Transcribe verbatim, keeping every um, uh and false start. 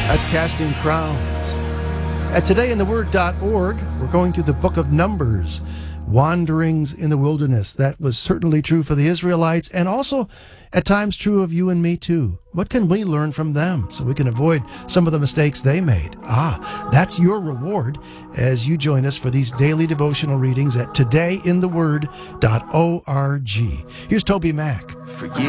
That's Casting Crowns. At today in the word dot org, we're going through the book of Numbers, wanderings in the wilderness. That was certainly true for the Israelites, and also at times true of you and me too. What can we learn from them so we can avoid some of the mistakes they made? Ah, that's your reward as you join us for these daily devotional readings at today in the word dot org. Here's Toby Mack. Forgive